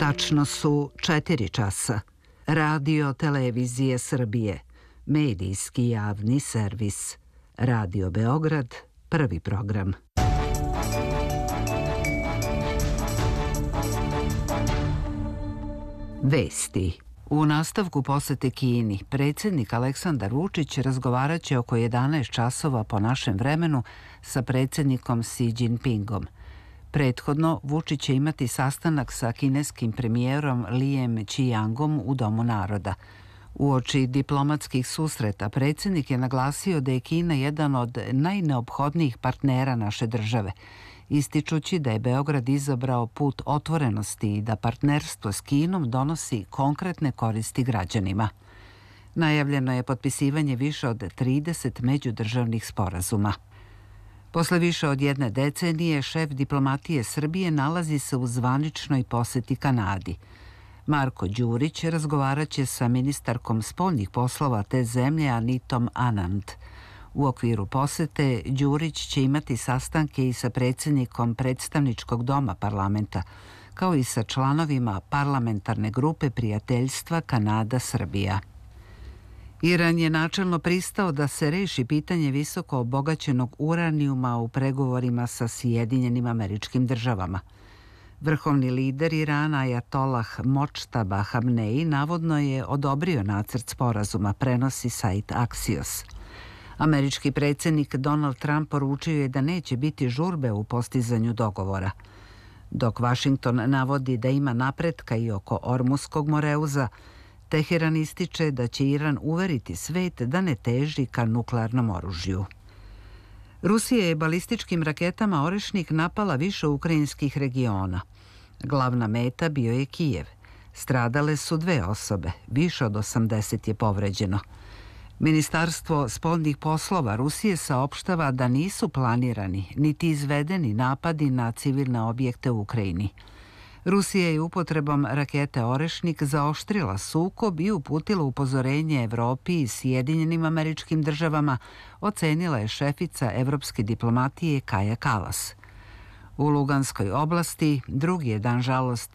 Tačno su 4 časa. Radio Televizije Srbije, medijski javni servis. Radio Beograd, prvi program. Vesti. U nastavku posete Kini, predsjednik Aleksandar Vučić razgovarat će oko 11 časova po našem vremenu sa predsjednikom Xi Jinpingom. Prethodno, Vučić će imati sastanak sa kineskim premijerom Lijem Qiangom u Domu naroda. Uoči diplomatskih susreta, predsjednik je naglasio da je Kina jedan od najneophodnijih partnera naše države, ističući da je Beograd izabrao put otvorenosti i da partnerstvo s Kinom donosi konkretne koristi građanima. Najavljeno je potpisivanje više od 30 međudržavnih sporazuma. Posle više od jedne decenije, šef diplomatije Srbije nalazi se u zvaničnoj poseti Kanadi. Marko Đurić razgovarat će sa ministarkom spoljnih poslova te zemlje Anitom Anand. U okviru posete Đurić će imati sastanke i sa predsjednikom predstavničkog doma parlamenta, kao i sa članovima parlamentarne grupe prijateljstva Kanada-Srbija. Iran je načelno pristao da se reši pitanje visoko obogaćenog uranijuma u pregovorima sa Sjedinjenim Američkim Državama. Vrhovni lider Irana Ajatolah Močtaba Hamneji navodno je odobrio nacrt sporazuma, prenosi sajt Axios. Američki predsjednik Donald Trump poručio je da neće biti žurbe u postizanju dogovora. Dok Vašington navodi da ima napretka i oko Ormuskog moreuza, Teheran ističe da će Iran uveriti svet da ne teži ka nuklearnom oružju. Rusija je balističkim raketama Orešnik napala više ukrajinskih regiona. Glavna meta bio je Kijev. Stradale su 2 osobe, više od 80 je povređeno. Ministarstvo spoljnih poslova Rusije saopštava da nisu planirani niti izvedeni napadi na civilne objekte u Ukrajini. Rusija je upotrebom rakete Orešnik zaoštrila sukob i uputila upozorenje Evropi i Sjedinjenim Američkim Državama, ocenila je šefica evropske diplomatije Kaja Kalas. U Luganskoj oblasti drugi je dan žalosti